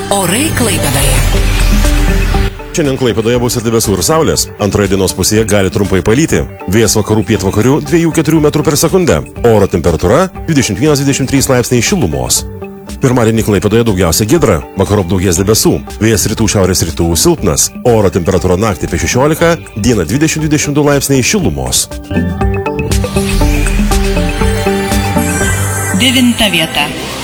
Orai Klaipėdoje. Šiandien Klaipėdoje bus ir debesų ir saulės. Antroje dienos pusėje gali trumpai palyti. Vėjas vakarų pietvakarių 2-4 metrų per sekundę. Oro temperatūra 21-23 laipsniai šilumos. Pirmadienį Klaipėdoje daugiausia giedra, vakarop daugės debesų. Vėjas rytų šiaurės rytų silpnas. Oro temperatūra naktį apie 16, dieną 20-22 laipsniai šilumos. 9 vieta.